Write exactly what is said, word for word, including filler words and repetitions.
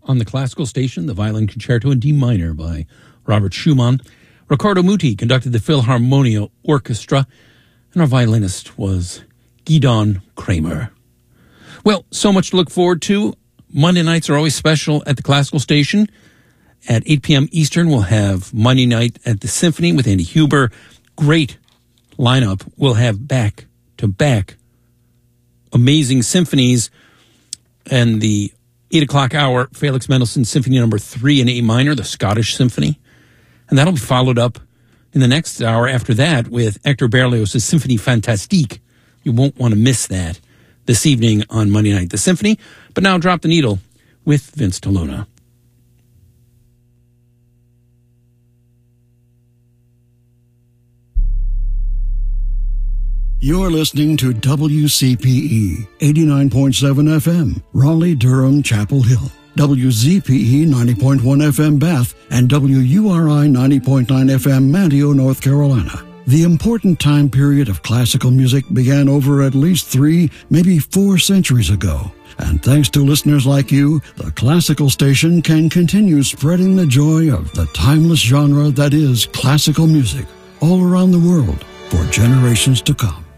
on the classical station, the Violin Concerto in D minor by Robert Schumann. Riccardo Muti conducted the Philharmonia Orchestra, and our violinist was Gidon Kramer. Well, so much to look forward to. Monday nights are always special at the classical station. At eight p.m. Eastern, we'll have Monday night at the Symphony with Andy Huber. Great lineup. We'll have back-to-back amazing symphonies. And the eight o'clock hour, Felix Mendelssohn Symphony Number three in A minor, the Scottish Symphony. And that'll be followed up in the next hour after that with Hector Berlioz' Symphonie Fantastique. You won't want to miss that this evening on Monday Night, the Symphony. But now drop the needle with Vince Toluna. You're listening to W C P E, eighty-nine point seven F M, Raleigh-Durham, Chapel Hill. W Z P E ninety point one F M Bath and W U R I ninety point nine F M Manteo, North Carolina. The important time period of classical music began over at least three, maybe four centuries ago. And thanks to listeners like you, the classical station can continue spreading the joy of the timeless genre that is classical music all around the world for generations to come.